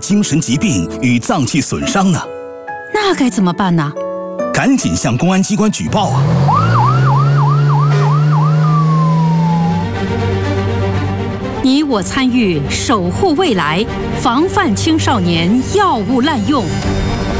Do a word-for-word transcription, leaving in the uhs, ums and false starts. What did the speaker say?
精神疾病与脏器损伤呢？ 那该怎么办呢？ 赶紧向公安机关举报啊！ 你我参与，守护未来，防范青少年药物滥用。